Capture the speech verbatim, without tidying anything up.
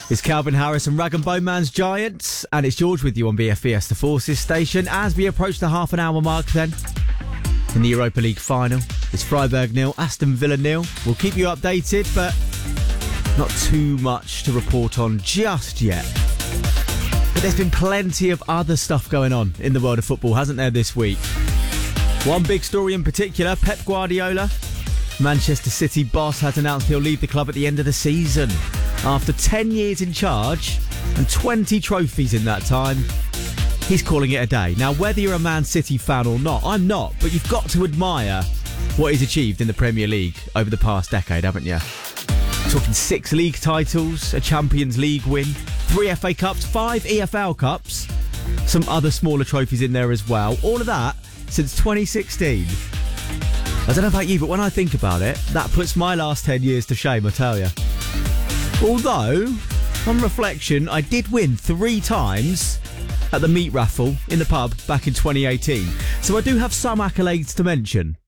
It's Calvin Harris and Rag and Bone Man's Giants, and it's George with you on B F Fiesta Forces station as we approach the half an hour mark then. In the Europa League final, it's Freiburg nil, Aston Villa nil. We'll keep you updated, but not too much to report on just yet. But there's been plenty of other stuff going on in the world of football, hasn't there, this week? One big story in particular, Pep Guardiola, Manchester City boss, has announced he'll leave the club at the end of the season. After ten years in charge and twenty trophies in that time, he's calling it a day. Now, whether you're a Man City fan or not, I'm not, but you've got to admire what he's achieved in the Premier League over the past decade, haven't you? Talking six league titles, a Champions League win, three F A Cups, five E F L Cups, some other smaller trophies in there as well. All of that since twenty sixteen. I don't know about you, but when I think about it, that puts my last ten years to shame, I tell you. Although, on reflection, I did win three times at the meat raffle in the pub back in twenty eighteen. So I do have some accolades to mention.